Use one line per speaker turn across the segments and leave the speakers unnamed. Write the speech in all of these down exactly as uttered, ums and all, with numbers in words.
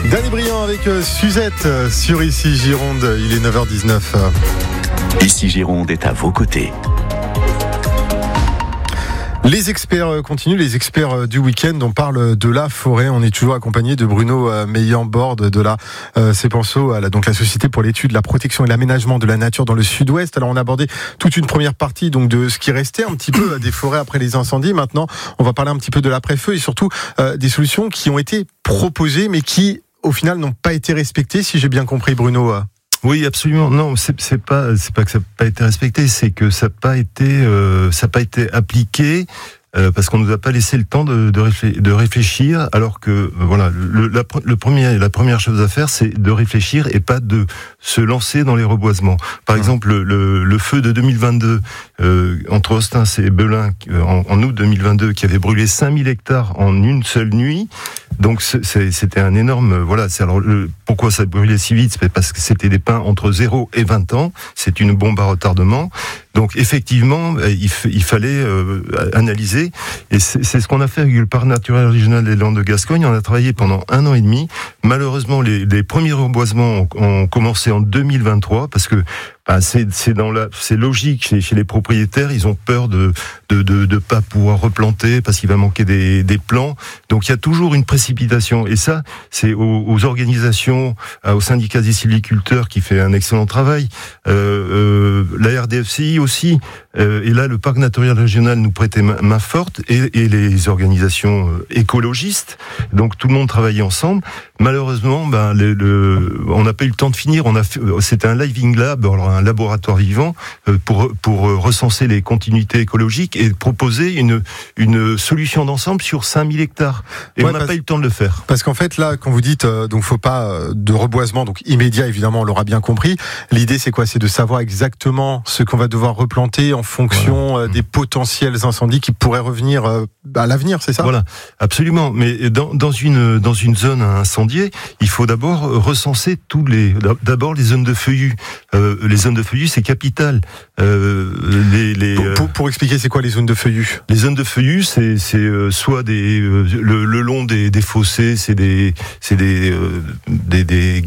Danny Briand avec euh, Suzette euh, sur Ici Gironde, il est neuf heures dix-neuf.
Ici Gironde est à vos côtés.
Les experts continuent, les experts du week-end, on parle de la forêt. On est toujours accompagné de Bruno Meillan-Bord de la euh, Cepenso, donc la Société pour l'étude, la protection et l'aménagement de la nature dans le sud-ouest. Alors on a abordé toute une première partie donc de ce qui restait un petit peu des forêts après les incendies. Maintenant, on va parler un petit peu de l'après-feu et surtout euh, des solutions qui ont été proposées mais qui, au final, n'ont pas été respectées, si j'ai bien compris, Bruno.
Oui, absolument. Non, c'est, c'est pas, c'est pas que ça n'a pas été respecté, c'est que ça n'a pas été, euh, ça n'a pas été appliqué. Euh, parce qu'on nous a pas laissé le temps de, de, réfléchir, de réfléchir, alors que euh, voilà, le, la, le premier, la première chose à faire, c'est de réfléchir et pas de se lancer dans les reboisements. Par mmh. exemple, le, le feu de deux mille vingt-deux euh, entre Ostens et Belin en, en août deux mille vingt-deux, qui avait brûlé cinq mille hectares en une seule nuit. Donc c'est, c'était un énorme. Voilà. C'est alors le, pourquoi ça brûlait si vite? C'est parce que c'était des pins entre zéro et vingt ans. C'est une bombe à retardement. Donc effectivement, il, f- il fallait euh, analyser, et c'est, c'est ce qu'on a fait avec le parc naturel régional des Landes de Gascogne. On a travaillé pendant un an et demi. Malheureusement, les, les premiers reboisements ont, ont commencé en deux mille vingt-trois, parce que bah, c'est, c'est dans la, c'est logique chez, chez les propriétaires. Ils ont peur de de de, de pas pouvoir replanter parce qu'il va manquer des, des plants. Donc il y a toujours une précipitation, et ça, c'est aux, aux organisations, aux syndicats des sylviculteurs qui fait un excellent travail. Euh, euh, la R D F C I aussi, euh, et là le parc naturel régional nous prêtait main, main forte, et, et les organisations euh, écologistes. Donc tout le monde travaillait ensemble. Malheureusement, ben le, le, on n'a pas eu le temps de finir. On a fait, c'était un living lab, alors un laboratoire vivant euh, pour pour recenser les continuités écologiques et proposer une une solution d'ensemble sur cinq mille hectares. Et ouais, on n'a pas eu le temps de le faire.
Parce qu'en fait là, quand vous dites euh, donc faut pas euh, de reboisement donc immédiat, évidemment on l'aura bien compris. L'idée c'est quoi? C'est de savoir exactement ce qu'on va devoir replanter en fonction voilà. euh, des potentiels incendies qui pourraient revenir euh, à l'avenir, c'est ça?
Voilà, absolument. Mais dans dans une dans une zone incendiée, il faut d'abord recenser tous les d'abord les zones de feuillus. Euh, les zones de feuillus, c'est capital. Euh, les, les,
pour, pour, pour expliquer, c'est quoi les zones de feuillus?
Les zones de feuillus, c'est, c'est euh, soit des euh, le, le long des, des fossés, c'est des c'est des euh, des des,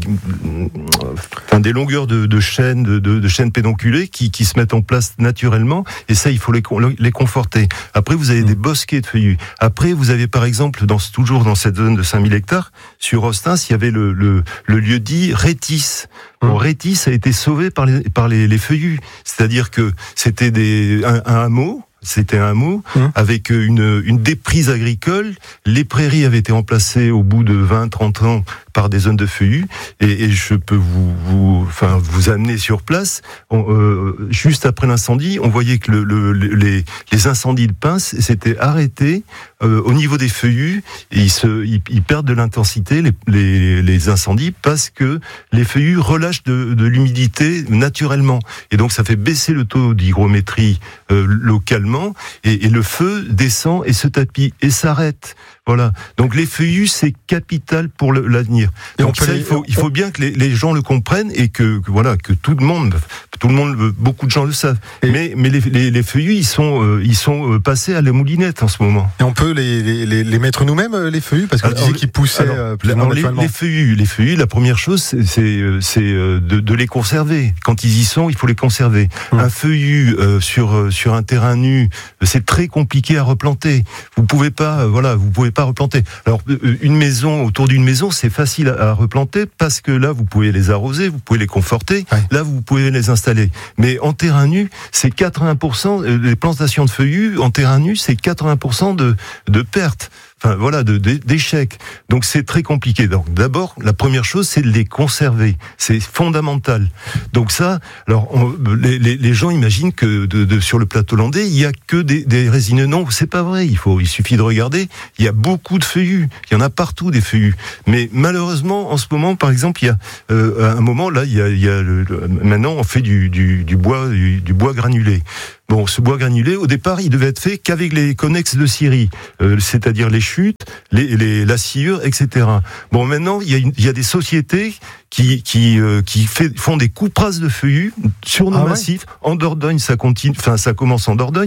enfin, des longueurs de, de chaînes de, de, de chaînes pédonculées qui, qui se mettent en place naturellement, et ça il faut les les conforter. Après vous avez mmh. des bosquets de feuillus. Après vous avez par exemple dans toujours dans cette zone de cinq mille hectares sur Ostens, il y avait le le, le lieu dit Rétis. Bon, Rétis a été sauvé par les par les, les feuillus, c'est-à-dire que c'était des un, un hameau. C'était un hameau mmh. avec une, une déprise agricole. Les prairies avaient été remplacées au bout de vingt à trente ans par des zones de feuillus. Et, et je peux vous, vous, enfin, vous amener sur place. On, euh, juste après l'incendie, on voyait que le, le, les, les incendies de pins s'étaient arrêtés euh, au niveau des feuillus. Et ils, se, ils, ils perdent de l'intensité, les, les, les incendies, parce que les feuillus relâchent de, de l'humidité naturellement. Et donc ça fait baisser le taux d'hygrométrie euh, localement. Et, et le feu descend et se tapit et s'arrête. Voilà. Donc les feuillus, c'est capital pour le, l'avenir. Et donc ça, les... il faut, il faut bien que les, les gens le comprennent, et que, que voilà, que tout le monde, tout le monde, beaucoup de gens le savent. Et mais mais les, les, les feuillus, ils sont, euh, ils sont passés à la moulinette en ce moment.
Et on peut les, les, les mettre nous-mêmes, les feuillus, parce que vous disiez qu'ils poussaient alors, euh, plus alors,
les, les feuillus, les feuillus, la première chose, c'est, c'est, c'est de, de les conserver. Quand ils y sont, il faut les conserver. Hum. Un feuillu euh, sur sur un terrain nu, c'est très compliqué à replanter. Vous pouvez pas, voilà, vous pouvez pas replanter. Alors une maison, autour d'une maison, c'est facile à, à replanter, parce que là vous pouvez les arroser, vous pouvez les conforter, ouais. Là vous pouvez les installer. Mais en terrain nu, c'est quatre-vingts pour cent les plantations de feuillus en terrain nu, c'est quatre-vingts pour cent de de pertes. Enfin voilà, de, de, d'échecs. Donc c'est très compliqué. Donc d'abord, la première chose, c'est de les conserver. C'est fondamental. Donc ça, alors on, les, les, les gens imaginent que de, de, sur le plateau landais, il y a que des, des résineux. Non, c'est pas vrai. Il faut, il suffit de regarder. Il y a beaucoup de feuillus. Il y en a partout des feuillus. Mais malheureusement, en ce moment, par exemple, il y a euh, à un moment là, il y a, il y a le, le, maintenant on fait du, du, du bois, du, du bois granulé. Bon, ce bois granulé, au départ, il devait être fait qu'avec les connexes de scierie, euh, c'est-à-dire les chutes, les, les, la sciure, et cetera. Bon, maintenant, il y a, une, il y a des sociétés qui qui euh, qui fait, font des couperasses de feuillus sur nos ah massifs. Ouais. En Dordogne, ça continue, enfin ça commence en Dordogne.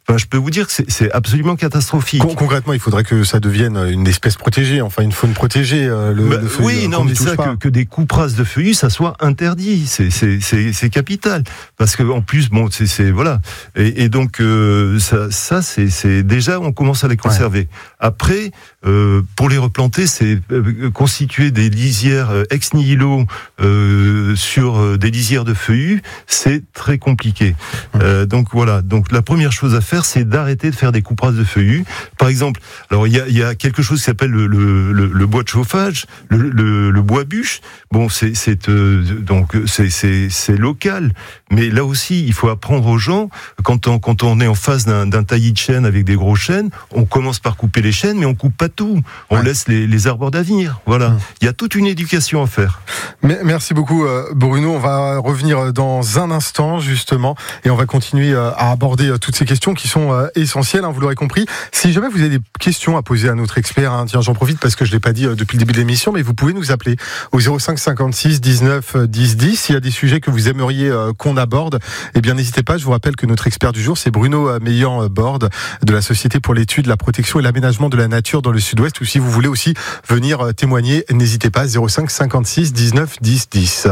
Enfin, je peux vous dire que c'est, c'est absolument catastrophique.
Con- concrètement, il faudrait que ça devienne une espèce protégée, enfin une faune protégée. Euh, le,
bah,
le feuillu,
oui,
euh,
non, mais ça, que, que des coupes-rases de feuillus, ça soit interdit, c'est, c'est, c'est, c'est capital. Parce que en plus, bon, c'est, c'est voilà. Et, et donc euh, ça, ça c'est, c'est déjà, on commence à les conserver. Ouais. Après, euh, pour les replanter, c'est euh, constituer des lisières euh, ex nihilo euh, sur euh, des lisières de feuillus, c'est très compliqué. Mmh. Euh, donc voilà. Donc la première chose à faire, c'est d'arrêter de faire des coupe-rases de feuillus. Par exemple, alors il y a, il y a quelque chose qui s'appelle le, le, le, le bois de chauffage, le, le, le bois bûche. Bon, c'est, c'est euh, donc c'est, c'est, c'est local, mais là aussi, il faut apprendre aux gens quand on quand on est en face d'un, d'un taillis de chêne avec des gros chênes, on commence par couper les chênes, mais on coupe pas tout. On ouais. laisse les, les arbres d'avenir. Voilà. Mmh. Il y a toute une éducation à faire.
Mais, merci beaucoup, Bruno. On va revenir dans un instant justement, et on va continuer à aborder toutes ces questions qui sont essentielles. Hein, vous l'aurez compris. Si jamais vous avez des questions à poser à notre expert, hein, tiens, j'en profite parce que je l'ai pas dit depuis le début de l'émission, mais vous pouvez nous appeler au zéro cinq cinquante-six dix-neuf dix dix. S'il y a des sujets que vous aimeriez euh, qu'on aborde, eh bien n'hésitez pas. Je vous rappelle que notre expert du jour, c'est Bruno Meillan-Borde de la Société pour l'étude, la protection et l'aménagement de la nature dans le Sud-Ouest. Ou si vous voulez aussi venir témoigner, n'hésitez pas. zéro cinq cinquante-six dix-neuf dix dix.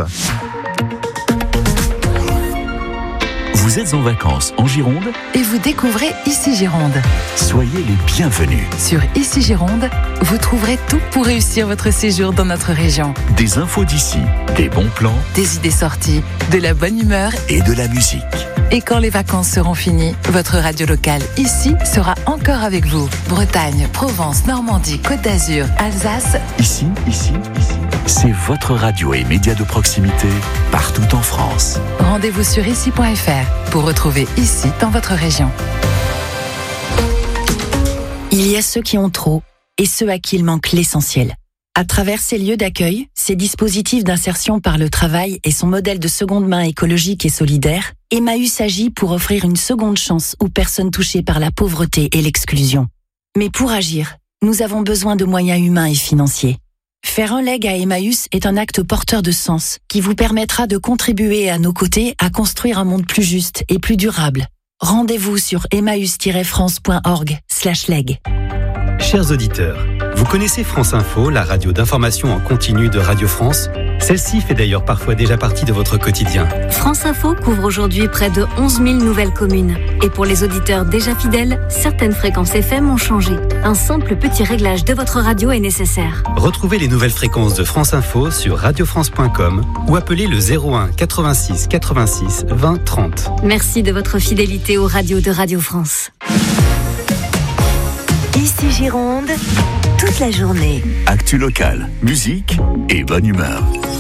Vous êtes en vacances en Gironde
et vous découvrez Ici Gironde.
Soyez les bienvenus.
Sur Ici Gironde, vous trouverez tout pour réussir votre séjour dans notre région.
Des infos d'ici, des bons plans,
des idées sorties, de la bonne humeur
et de la musique.
Et quand les vacances seront finies, votre radio locale ici sera encore avec vous. Bretagne, Provence, Normandie, Côte d'Azur, Alsace.
Ici, ici, ici. C'est votre radio et média de proximité partout en France.
Rendez-vous sur ici point f r pour retrouver Ici dans votre région.
Il y a ceux qui ont trop et ceux à qui il manque l'essentiel. À travers ces lieux d'accueil, ces dispositifs d'insertion par le travail et son modèle de seconde main écologique et solidaire, Emmaüs agit pour offrir une seconde chance aux personnes touchées par la pauvreté et l'exclusion. Mais pour agir, nous avons besoin de moyens humains et financiers. Faire un leg à Emmaüs est un acte porteur de sens qui vous permettra de contribuer à nos côtés à construire un monde plus juste et plus durable. Rendez-vous sur emmaüs tiret france point org slash leg.
Chers auditeurs, vous connaissez France Info, la radio d'information en continu de Radio France ? Celle-ci fait d'ailleurs parfois déjà partie de votre quotidien.
France Info couvre aujourd'hui près de onze mille nouvelles communes. Et pour les auditeurs déjà fidèles, certaines fréquences F M ont changé. Un simple petit réglage de votre radio est nécessaire.
Retrouvez les nouvelles fréquences de France Info sur radio france point com ou appelez le zéro un quatre-vingt-six quatre-vingt-six vingt trente.
Merci de votre fidélité aux radios de Radio France.
Ici Gironde, toute la journée.
Actu locale, musique et bonne humeur.